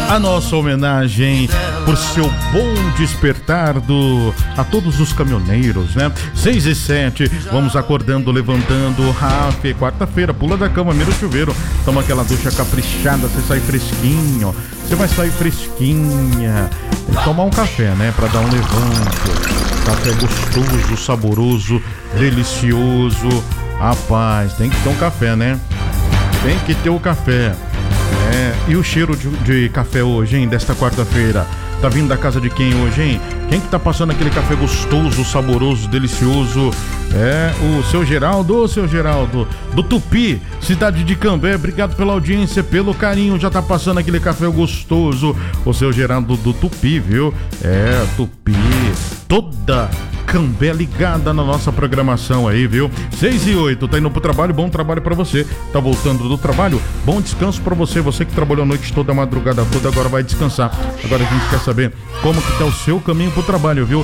A nossa homenagem por seu bom despertar a todos os caminhoneiros, né? 6h07, vamos acordando, levantando. Rafa, quarta-feira, pula da cama, mira o chuveiro, toma aquela ducha caprichada, você sai fresquinho. Você vai sair fresquinha. Tem que tomar um café, né? Pra dar um levanto. Café gostoso, saboroso, delicioso. Rapaz, tem que ter um café, né? Tem que ter o café. E o cheiro de café hoje, hein? Desta quarta-feira. Tá vindo da casa de quem hoje, hein? Quem que tá passando aquele café gostoso, saboroso, delicioso? O seu Geraldo, do Tupi, cidade de Cambé. Obrigado pela audiência, pelo carinho. Já tá passando aquele café gostoso. O seu Geraldo do Tupi, viu? Tupi. Toda Cambé ligada na nossa programação aí, viu? 6h08, tá indo pro trabalho, bom trabalho pra você. Tá voltando do trabalho, bom descanso pra você. Você que trabalhou a noite toda, a madrugada toda, agora vai descansar. Agora a gente quer saber como que tá o seu caminho pro trabalho, viu?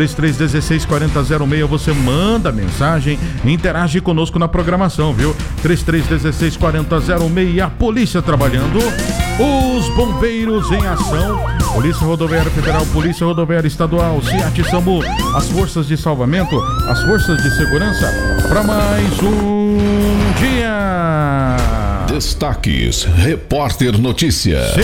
3316-4006, você manda mensagem, interage conosco na programação, viu? 3316-4006, a polícia trabalhando, os bombeiros em ação, Polícia Rodoviária Federal, Polícia Rodoviária Estadual, SEAT, SAMU, as forças de salvamento, as forças de segurança, para mais um dia. Destaques, Repórter Notícia.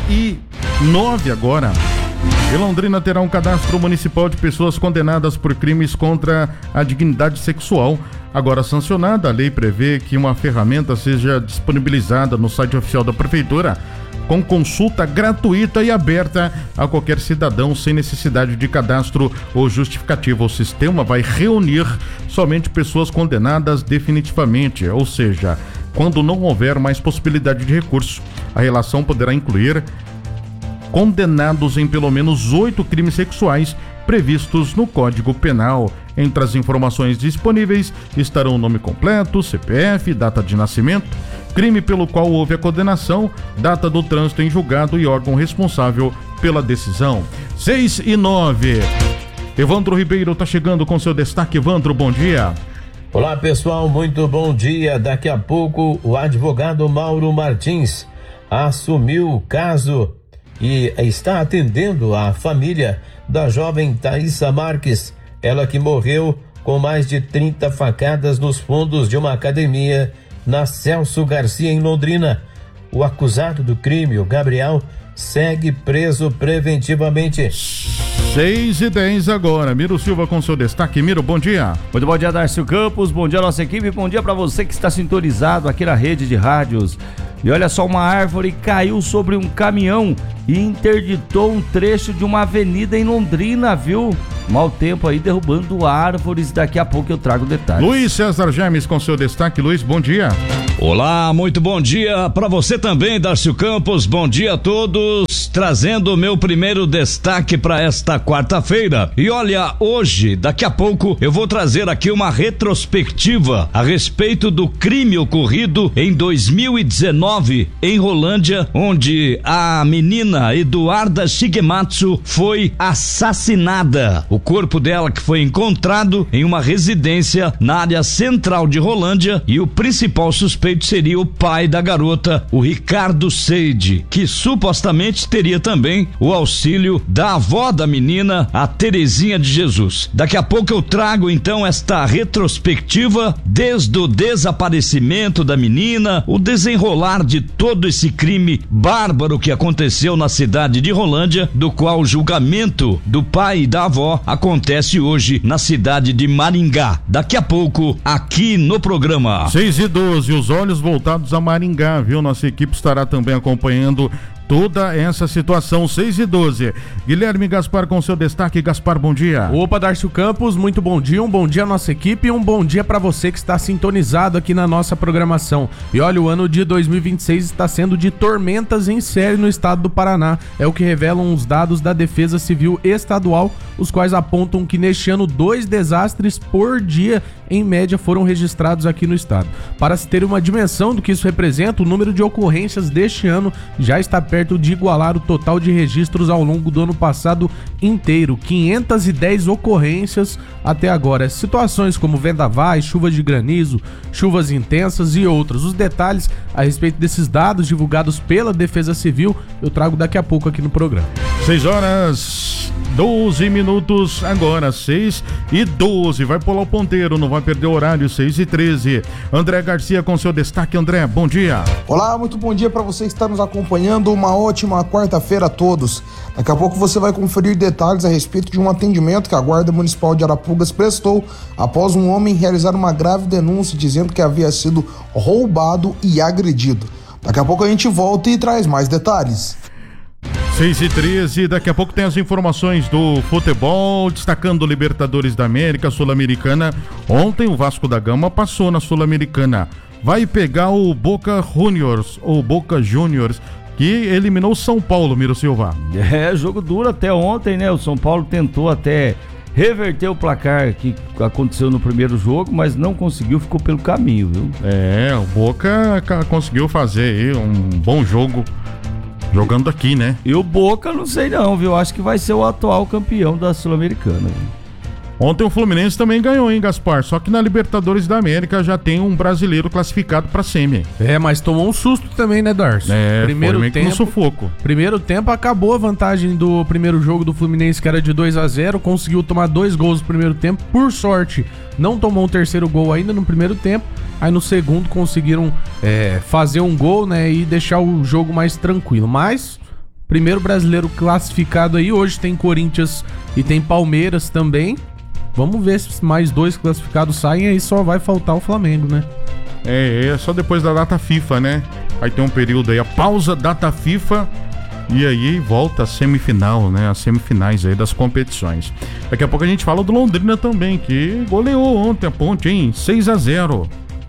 6h09 agora. E Londrina terá um cadastro municipal de pessoas condenadas por crimes contra a dignidade sexual. Agora sancionada, a lei prevê que uma ferramenta seja disponibilizada no site oficial da Prefeitura com consulta gratuita e aberta a qualquer cidadão sem necessidade de cadastro ou justificativa. O sistema vai reunir somente pessoas condenadas definitivamente, ou seja, quando não houver mais possibilidade de recurso. A relação poderá incluir condenados em pelo menos 8 crimes sexuais previstos no Código Penal. Entre as informações disponíveis estarão o nome completo, CPF, data de nascimento, crime pelo qual houve a condenação, data do trânsito em julgado e órgão responsável pela decisão. 6h09. Evandro Ribeiro está chegando com seu destaque. Evandro, bom dia. Olá pessoal, muito bom dia. Daqui a pouco o advogado Mauro Martins assumiu o caso e está atendendo a família da jovem Thaisa Marques, ela que morreu com mais de 30 facadas nos fundos de uma academia na Celso Garcia, em Londrina. O acusado do crime, o Gabriel, segue preso preventivamente. 6h10 agora. Miro Silva com seu destaque. Miro, bom dia. Muito bom dia, Darcio Campos. Bom dia, nossa equipe. Bom dia para você que está sintonizado aqui na rede de rádios. E olha só, uma árvore caiu sobre um caminhão e interditou um trecho de uma avenida em Londrina, viu? Mau tempo aí derrubando árvores. Daqui a pouco eu trago detalhes. Luiz César James com seu destaque. Luiz, bom dia. Olá, muito bom dia para você também, Darcio Campos. Bom dia a todos. Trazendo o meu primeiro destaque para esta quarta-feira. E olha, hoje, daqui a pouco, eu vou trazer aqui uma retrospectiva a respeito do crime ocorrido em 2019 em Rolândia, onde a menina Eduarda Shigematsu foi assassinada. O corpo dela que foi encontrado em uma residência na área central de Rolândia, e o principal suspeito seria o pai da garota, o Ricardo Seide, que supostamente teria também o auxílio da avó da menina, a Terezinha de Jesus. Daqui a pouco eu trago então esta retrospectiva desde o desaparecimento da menina, o desenrolar de todo esse crime bárbaro que aconteceu na cidade de Rolândia, do qual o julgamento do pai e da avó acontece hoje na cidade de Maringá. Daqui a pouco, aqui no programa. 6h12, os olhos voltados a Maringá, viu? Nossa equipe estará também acompanhando toda essa situação. 6h12. Guilherme Gaspar com seu destaque. Gaspar, bom dia. Opa, Darcio Campos, muito bom dia. Um bom dia à nossa equipe e um bom dia para você que está sintonizado aqui na nossa programação. E olha, o ano de 2026 está sendo de tormentas em série no estado do Paraná. É o que revelam os dados da Defesa Civil Estadual, os quais apontam que neste ano 2 desastres por dia em média foram registrados aqui no estado. Para se ter uma dimensão do que isso representa, o número de ocorrências deste ano já está perto perto de igualar o total de registros ao longo do ano passado inteiro, 510 ocorrências até agora. Situações como vendavais, chuvas de granizo, chuvas intensas e outras. Os detalhes a respeito desses dados divulgados pela Defesa Civil eu trago daqui a pouco aqui no programa. 6h12, agora 6h12, vai pular o ponteiro, não vai perder o horário, 6h13. André Garcia com seu destaque. André, bom dia. Olá, muito bom dia para você que está nos acompanhando, uma ótima quarta-feira a todos. Daqui a pouco você vai conferir detalhes a respeito de um atendimento que a Guarda Municipal de Arapugas prestou após um homem realizar uma grave denúncia dizendo que havia sido roubado e agredido. Daqui a pouco a gente volta e traz mais detalhes. 6h13, daqui a pouco tem as informações do futebol, destacando Libertadores da América, Sul-Americana. Ontem o Vasco da Gama passou na Sul-Americana. Vai pegar o Boca Juniors, ou Boca Juniors, que eliminou o São Paulo, Miro Silva. Jogo duro até ontem, né? O São Paulo tentou até reverter o placar que aconteceu no primeiro jogo, mas não conseguiu, ficou pelo caminho, viu? O Boca conseguiu fazer aí um bom jogo. Jogando aqui, né? E o Boca, não sei não, viu? Acho que vai ser o atual campeão da Sul-Americana. Ontem o Fluminense também ganhou, hein, Gaspar? Só que na Libertadores da América já tem um brasileiro classificado pra semi. Mas tomou um susto também, né, Darcy? Primeiro tempo no sufoco. Primeiro tempo acabou a vantagem do primeiro jogo do Fluminense, que era de 2-0, conseguiu tomar 2 gols no primeiro tempo. Por sorte, não tomou um terceiro gol ainda no primeiro tempo. Aí no segundo conseguiram fazer um gol, né, e deixar o jogo mais tranquilo. Mas, primeiro brasileiro classificado aí, hoje tem Corinthians e tem Palmeiras também. Vamos ver se mais 2 classificados saem, aí só vai faltar o Flamengo, né? É só depois da data FIFA, né? Aí tem um período aí, a pausa, data FIFA, e aí volta a semifinal, né? As semifinais aí das competições. Daqui a pouco a gente fala do Londrina também, que goleou ontem a Ponte, hein? 6-0.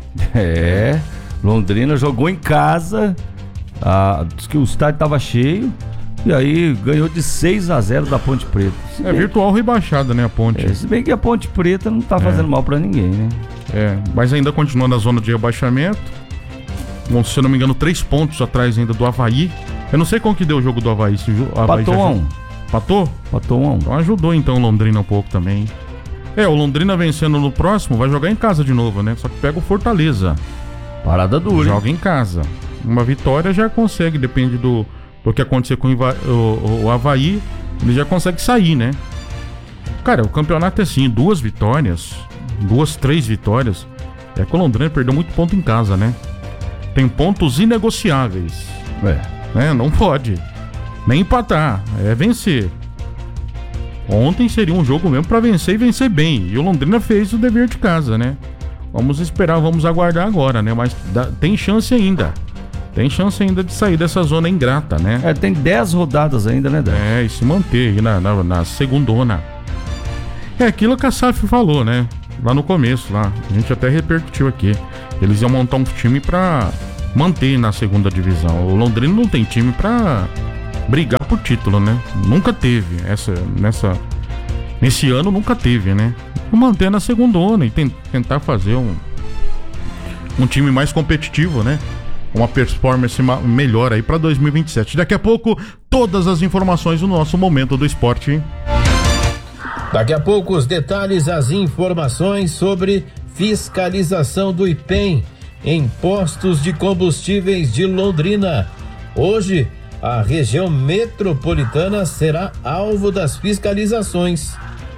Londrina jogou em casa, diz que o estádio estava cheio, e aí ganhou de 6-0 da Ponte Preta. Virtual rebaixada, né, a Ponte? Se bem que a Ponte Preta não tá fazendo mal pra ninguém, né? Mas ainda continua na zona de rebaixamento. Bom, se eu não me engano, 3 pontos atrás ainda do Avaí. Eu não sei como que deu o jogo do Avaí. Patou 1. Patou? Patou 1. Então ajudou então o Londrina um pouco também. O Londrina vencendo no próximo, vai jogar em casa de novo, né? Só que pega o Fortaleza. Parada dura. Joga em casa. Uma vitória já consegue, depende do que acontecer com o Avaí, ele já consegue sair, né? Cara, o campeonato é assim, 2 vitórias, 3 vitórias. É que o Londrina perdeu muito ponto em casa, né? Tem pontos inegociáveis. Não pode nem empatar, é vencer. Ontem seria um jogo mesmo pra vencer e vencer bem. E o Londrina fez o dever de casa, né? Vamos esperar, vamos aguardar agora, né? Mas tem chance ainda. Tem chance ainda de sair dessa zona ingrata, né? Tem 10 rodadas ainda, né, Dan? E se manter aí na segundona. É aquilo que a SAF falou, né? Lá no começo, lá. A gente até repercutiu aqui. Eles iam montar um time pra manter na segunda divisão. O Londrina não tem time pra brigar por título, né? Nunca teve. Nesse ano nunca teve, né? Manter na segundona e tentar fazer um time mais competitivo, né? Uma performance melhor aí para 2027. Daqui a pouco, todas as informações no nosso Momento do Esporte. Daqui a pouco, os detalhes, as informações sobre fiscalização do IPEM em postos de combustíveis de Londrina. Hoje, a região metropolitana será alvo das fiscalizações.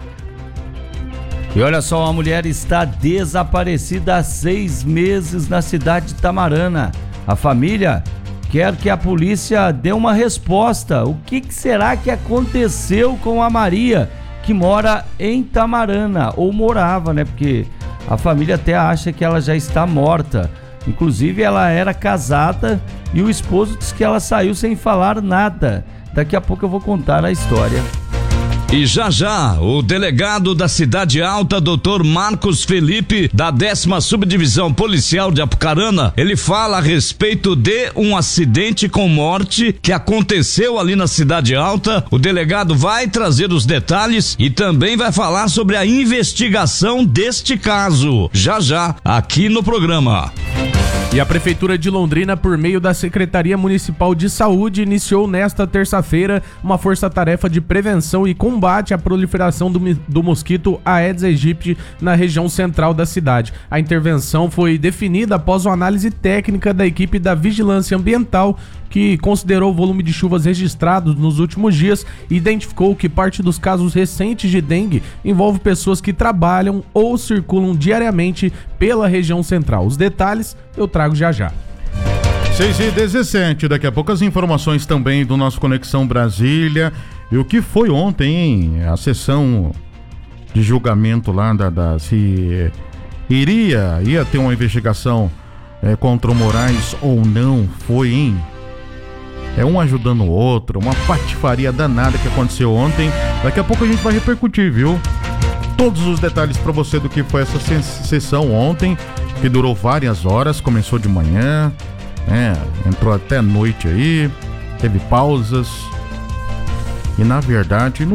E olha só, uma mulher está desaparecida há 6 meses na cidade de Tamarana. A família quer que a polícia dê uma resposta. O que será que aconteceu com a Maria, que mora em Tamarana, ou morava, né? Porque a família até acha que ela já está morta. Inclusive, ela era casada e o esposo disse que ela saiu sem falar nada. Daqui a pouco eu vou contar a história. E já, o delegado da Cidade Alta, Dr. Marcos Felipe, da 10ª Subdivisão Policial de Apucarana, ele fala a respeito de um acidente com morte que aconteceu ali na Cidade Alta. O delegado vai trazer os detalhes e também vai falar sobre a investigação deste caso. Já, aqui no programa. E a Prefeitura de Londrina, por meio da Secretaria Municipal de Saúde, iniciou nesta terça-feira uma força-tarefa de prevenção e combate à proliferação do mosquito Aedes aegypti na região central da cidade. A intervenção foi definida após uma análise técnica da equipe da Vigilância Ambiental, que considerou o volume de chuvas registrados nos últimos dias e identificou que parte dos casos recentes de dengue envolve pessoas que trabalham ou circulam diariamente pela região central. Os detalhes eu trago já já. 6h17, daqui a pouco as informações também do nosso Conexão Brasília. E o que foi ontem, hein? A sessão de julgamento lá se ia ter uma investigação contra o Moraes ou não, foi, hein? É um ajudando o outro, uma patifaria danada que aconteceu ontem. Daqui a pouco a gente vai repercutir, viu? Todos os detalhes para você do que foi essa sessão ontem, que durou várias horas, começou de manhã, entrou até noite aí, teve pausas e na verdade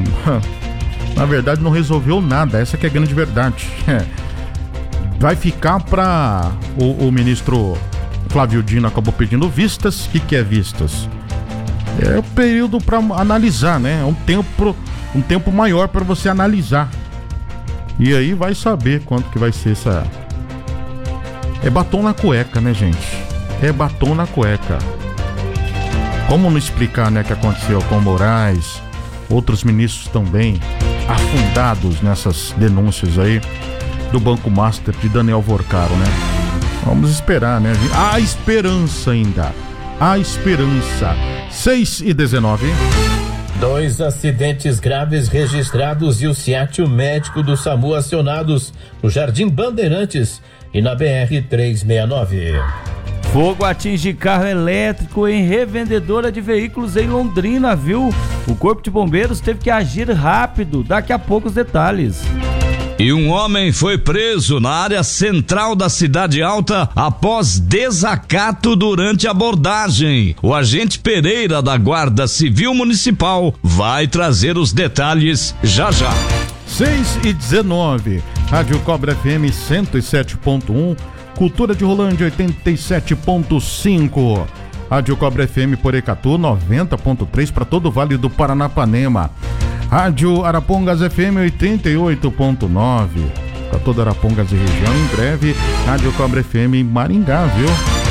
não resolveu nada, essa que é a grande verdade. Vai ficar para o ministro Flávio Dino acabou pedindo vistas. O que é vistas? É o período para analisar, né? Um tempo maior para você analisar. E aí vai saber quanto que vai ser essa... É batom na cueca, né, gente? É batom na cueca. Como não explicar, né, o que aconteceu com o Moraes, outros ministros também afundados nessas denúncias aí do Banco Master de Daniel Vorcaro, né? Vamos esperar, né? Há esperança ainda. Há esperança. 6h19. 2 acidentes graves registrados e o SEAT médico do SAMU acionados no Jardim Bandeirantes e na BR-369. Fogo atinge carro elétrico em revendedora de veículos em Londrina, viu? O Corpo de Bombeiros teve que agir rápido. Daqui a pouco os detalhes. E um homem foi preso na área central da Cidade Alta após desacato durante a abordagem. O agente Pereira da Guarda Civil Municipal vai trazer os detalhes já já. 6h19, Rádio Cobra FM 107.1, Cultura de Rolândia 87.5, Rádio Cobra FM Porecatu 90.3 para todo o Vale do Paranapanema. Rádio Arapongas FM 88.9 para toda Arapongas e região. Em breve, Rádio Cobra FM Maringá, viu?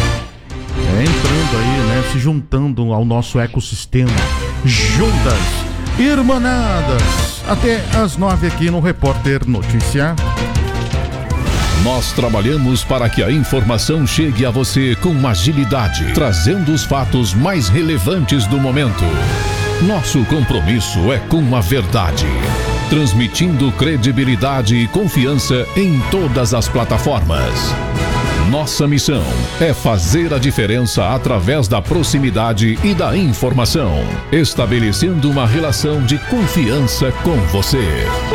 Entrando aí, né? Se juntando ao nosso ecossistema. Juntas, irmanadas. Até às 9 aqui no Repórter Notícia. Nós trabalhamos para que a informação chegue a você com agilidade, trazendo os fatos mais relevantes do momento. Nosso compromisso é com a verdade, transmitindo credibilidade e confiança em todas as plataformas. Nossa missão é fazer a diferença através da proximidade e da informação, estabelecendo uma relação de confiança com você.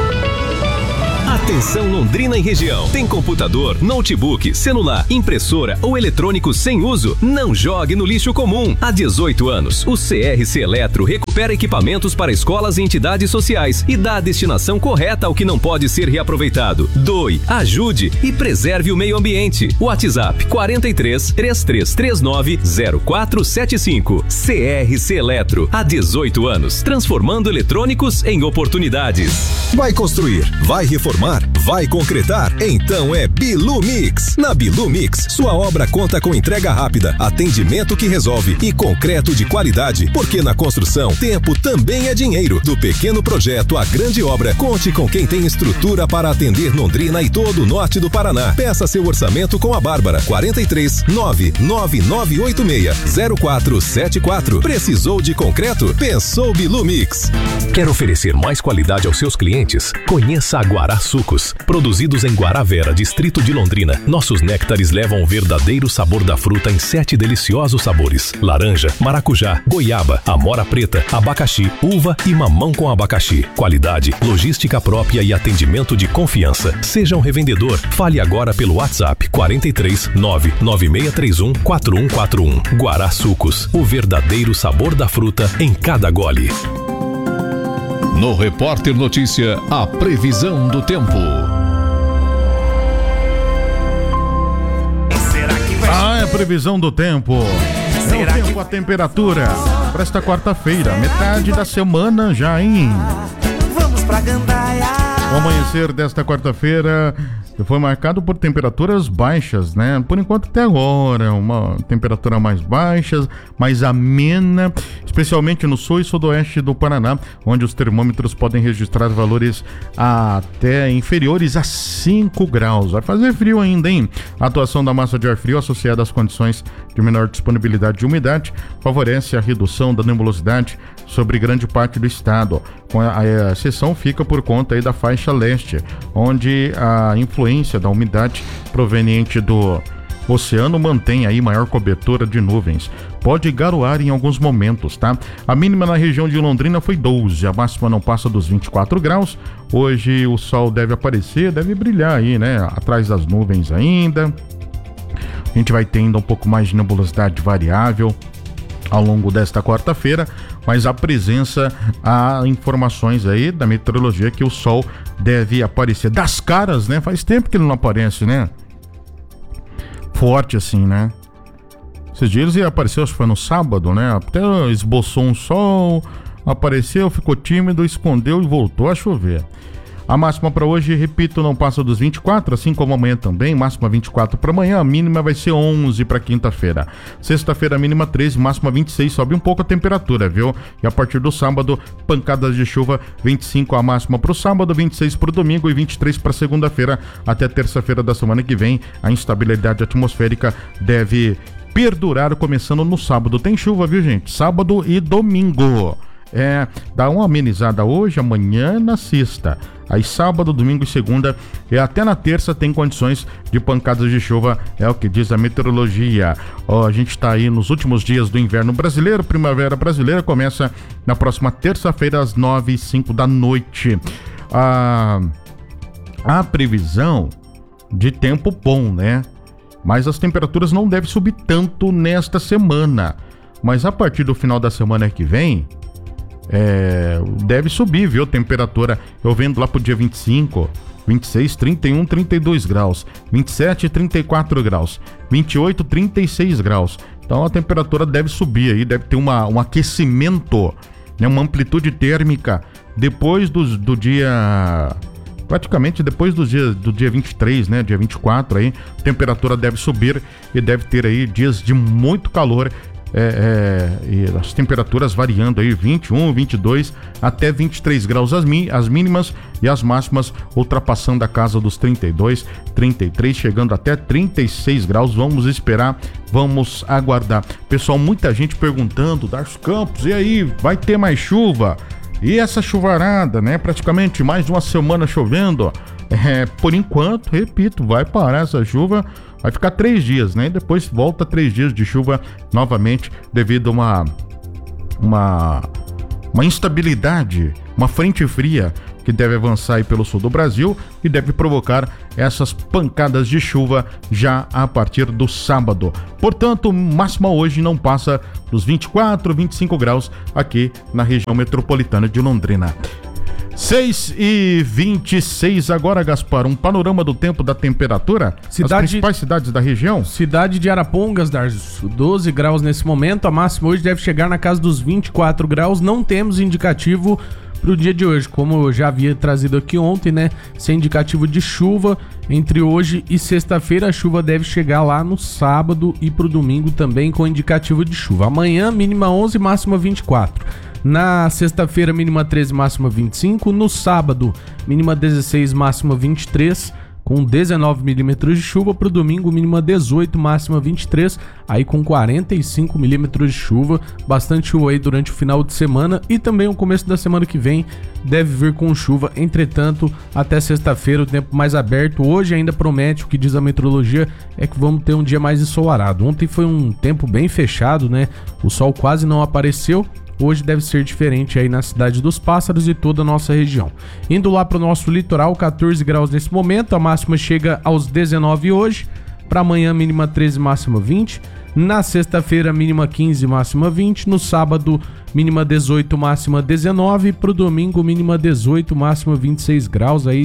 Atenção Londrina e região. Tem computador, notebook, celular, impressora ou eletrônico sem uso? Não jogue no lixo comum. Há 18 anos, o CRC Eletro recupera equipamentos para escolas e entidades sociais e dá a destinação correta ao que não pode ser reaproveitado. Doe, ajude e preserve o meio ambiente. WhatsApp 43 3339 0475. CRC Eletro. Há 18 anos, transformando eletrônicos em oportunidades. Vai construir, vai reformar, vai concretar? Então é Bilu Mix. Na Bilu Mix, sua obra conta com entrega rápida, atendimento que resolve e concreto de qualidade, porque na construção, tempo também é dinheiro. Do pequeno projeto à grande obra, conte com quem tem estrutura para atender Londrina e todo o norte do Paraná. Peça seu orçamento com a Bárbara, 43 99986 0474. Precisou de concreto? Pensou Bilu Mix. Quer oferecer mais qualidade aos seus clientes? Conheça a Guará Sucos. Produzidos em Guaravera, distrito de Londrina, nossos néctares levam o verdadeiro sabor da fruta em 7 deliciosos sabores: laranja, maracujá, goiaba, amora preta, abacaxi, uva e mamão com abacaxi. Qualidade, logística própria e atendimento de confiança. Seja um revendedor. Fale agora pelo WhatsApp 43 99631 4141. Guará Sucos, o verdadeiro sabor da fruta em cada gole. No Repórter Notícia, a previsão do tempo. previsão do tempo. É o tempo, a temperatura para esta quarta-feira, metade da semana já, hein? Vamos pra Gandaia. O amanhecer desta quarta-feira foi marcado por temperaturas baixas, né? Por enquanto até agora, uma temperatura mais baixa, mais amena, especialmente no sul e sudoeste do Paraná, onde os termômetros podem registrar valores até inferiores a 5 graus. Vai fazer frio ainda, hein? A atuação da massa de ar frio associada às condições de menor disponibilidade de umidade favorece a redução da nebulosidade sobre grande parte do estado. A exceção fica por conta aí da faixa leste, onde a influência da umidade proveniente do oceano mantém aí maior cobertura de nuvens. Pode garoar em alguns momentos, tá? A mínima na região de Londrina foi 12, a máxima não passa dos 24 graus. Hoje o sol deve aparecer, deve brilhar aí, né? Atrás das nuvens ainda. A gente vai tendo um pouco mais de nebulosidade variável ao longo desta quarta-feira, mas a presença, há informações aí da meteorologia que o sol deve aparecer das caras, né? Faz tempo que ele não aparece, né? Forte assim, né? Esses dias ele apareceu, acho que foi no sábado, né? Até esboçou um sol, apareceu, ficou tímido, escondeu e voltou a chover. A máxima para hoje, repito, não passa dos 24, assim como amanhã também, máxima 24 para amanhã, a mínima vai ser 11 para quinta-feira. Sexta-feira, mínima 13, máxima 26, sobe um pouco a temperatura, viu? E a partir do sábado, pancadas de chuva, 25 a máxima para o sábado, 26 para o domingo e 23 para segunda-feira. Até terça-feira da semana que vem, a instabilidade atmosférica deve perdurar, começando no sábado. Tem chuva, viu, gente? Sábado e domingo. Dá uma amenizada hoje, amanhã, na sexta. Aí sábado, domingo e segunda e até na terça tem condições de pancadas de chuva, é o que diz a meteorologia. A gente está aí nos últimos dias do inverno brasileiro, primavera brasileira começa na próxima terça-feira às 9h05 da noite. A previsão de tempo bom, né? Mas as temperaturas não devem subir tanto nesta semana. Mas a partir do final da semana que vem, deve subir, viu? Temperatura, eu vendo lá pro dia 25, 26, 31, 32 graus, 27, 34 graus, 28, 36 graus. Então a temperatura deve subir aí, deve ter um aquecimento, né? Uma amplitude térmica depois do dia... Praticamente depois do dia 23, né? Dia 24 aí, a temperatura deve subir e deve ter aí dias de muito calor. E as temperaturas variando aí 21, 22 até 23 graus as mínimas e as máximas ultrapassando a casa dos 32, 33, chegando até 36 graus. Vamos esperar, vamos aguardar. Pessoal, muita gente perguntando, Darcio Campos, e aí, vai ter mais chuva? E essa chuvarada, né? Praticamente mais de uma semana chovendo. Por enquanto, repito, vai parar essa chuva. Vai ficar 3 dias, né? E depois volta 3 dias de chuva novamente devido a uma instabilidade, uma frente fria que deve avançar aí pelo sul do Brasil e deve provocar essas pancadas de chuva já a partir do sábado. Portanto, máxima hoje não passa dos 24, 25 graus aqui na região metropolitana de Londrina. 6h26 agora, Gaspar, um panorama do tempo, da temperatura, as principais cidades da região. Cidade de Arapongas, 12 graus nesse momento, a máxima hoje deve chegar na casa dos 24 graus, não temos indicativo para o dia de hoje, como eu já havia trazido aqui ontem, né, sem indicativo de chuva. Entre hoje e sexta-feira a chuva deve chegar lá no sábado e pro domingo também com indicativo de chuva. Amanhã mínima 11, máxima 24. Na sexta-feira, mínima 13, máxima 25. No sábado, mínima 16, máxima 23, com 19 milímetros de chuva. Para o domingo, mínima 18, máxima 23, aí com 45 milímetros de chuva. Bastante chuva aí durante o final de semana e também o começo da semana que vem deve vir com chuva. Entretanto, até sexta-feira o tempo mais aberto. Hoje ainda promete, o que diz a meteorologia é que vamos ter um dia mais ensolarado. Ontem foi um tempo bem fechado, né? O sol quase não apareceu. Hoje deve ser diferente aí na Cidade dos Pássaros e toda a nossa região. Indo lá para o nosso litoral, 14 graus nesse momento, a máxima chega aos 19 hoje. Para amanhã, mínima 13, máxima 20. Na sexta-feira, mínima 15, máxima 20. No sábado, mínima 18, máxima 19. Para o domingo, mínima 18, máxima 26 graus. Aí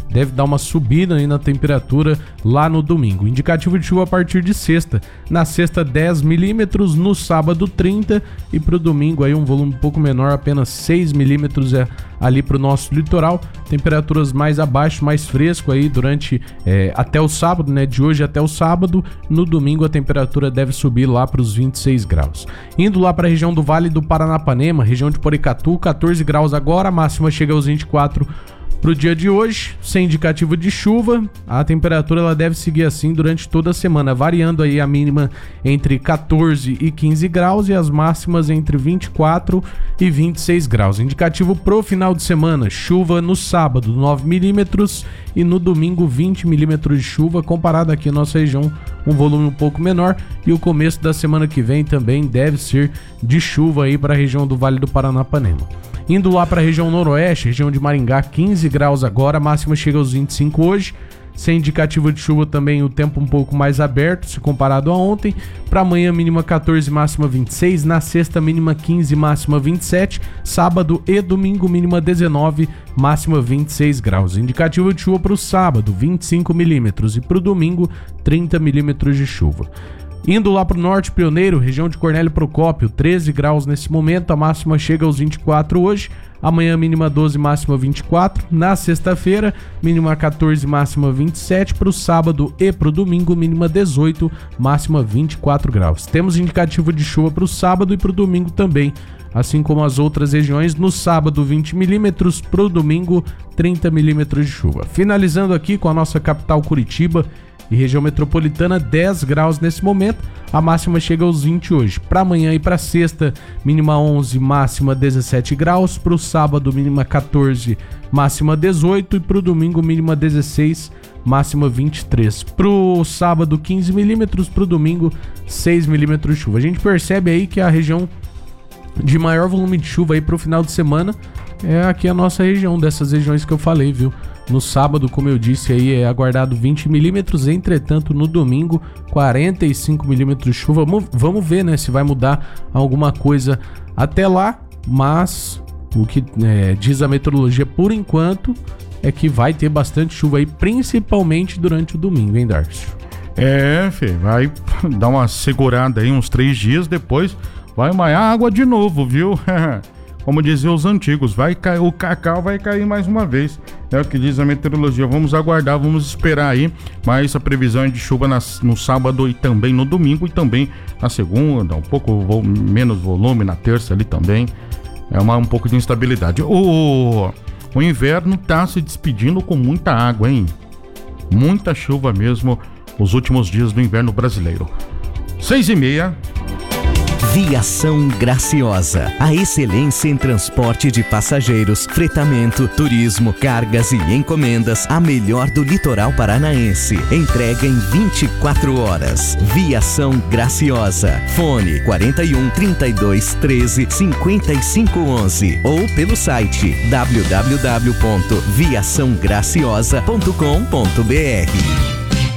deve dar uma subida aí na temperatura lá no domingo. Indicativo de chuva a partir de sexta. Na sexta 10 milímetros, no sábado 30 e para o domingo aí um volume um pouco menor, apenas 6 milímetros ali para o nosso litoral. Temperaturas mais abaixo, mais fresco aí durante até o sábado, né? De hoje até o sábado. No domingo a temperatura deve subir lá para os 26 graus. Indo lá para a região do Vale do Paranapanema, região de Porecatu, 14 graus agora, a máxima chega aos 24 para o dia de hoje, sem indicativo de chuva. A temperatura ela deve seguir assim durante toda a semana, variando aí a mínima entre 14 e 15 graus e as máximas entre 24 e 26 graus. Indicativo pro final de semana, chuva no sábado 9 milímetros e no domingo 20 milímetros de chuva, comparado aqui na nossa região um volume um pouco menor, e o começo da semana que vem também deve ser de chuva aí para a região do Vale do Paranapanema. Indo lá para a região noroeste, região de Maringá, 15 graus agora, a máxima chega aos 25 hoje, sem indicativo de chuva também, o tempo um pouco mais aberto se comparado a ontem. Para amanhã mínima 14, máxima 26, na sexta mínima 15, máxima 27, sábado e domingo mínima 19, máxima 26 graus. Indicativo de chuva para o sábado, 25 milímetros e para o domingo 30 milímetros de chuva. Indo lá para o norte, Pioneiro, região de Cornélio Procópio, 13 graus nesse momento, a máxima chega aos 24 hoje, amanhã mínima 12, máxima 24, na sexta-feira mínima 14, máxima 27, para o sábado e para o domingo mínima 18, máxima 24 graus. Temos indicativo de chuva para o sábado e para o domingo também, assim como as outras regiões. No sábado 20 milímetros, para o domingo 30 milímetros de chuva. Finalizando aqui com a nossa capital Curitiba e região metropolitana, 10 graus nesse momento, a máxima chega aos 20 hoje. Para amanhã e para sexta, mínima 11, máxima 17 graus, para o sábado mínima 14, máxima 18 e para o domingo mínima 16, máxima 23. Para o sábado 15 milímetros, para o domingo 6 milímetros de chuva. A gente percebe aí que a região de maior volume de chuva aí para o final de semana é aqui a nossa região, dessas regiões que eu falei, viu? No sábado, como eu disse, aí é aguardado 20 milímetros, entretanto no domingo 45 milímetros de chuva. Vamos ver, né, se vai mudar alguma coisa até lá, mas o que diz a meteorologia por enquanto é que vai ter bastante chuva aí, principalmente durante o domingo, hein, Darcio? Fê, vai dar uma segurada aí uns 3 dias, depois vai maiar água de novo, viu? Como diziam os antigos, o cacau vai cair mais uma vez. É o que diz a meteorologia. Vamos aguardar, vamos esperar aí. Mas a previsão é de chuva no sábado e também no domingo e também na segunda. Um pouco menos volume na terça ali também. É um pouco de instabilidade. O inverno tá se despedindo com muita água, hein? Muita chuva mesmo os últimos dias do inverno brasileiro. 6h30. Viação Graciosa, a excelência em transporte de passageiros, fretamento, turismo, cargas e encomendas, a melhor do litoral paranaense. Entrega em 24 horas. Viação Graciosa. Fone 41 32 13 55 11 ou pelo site www.viaçãograciosa.com.br.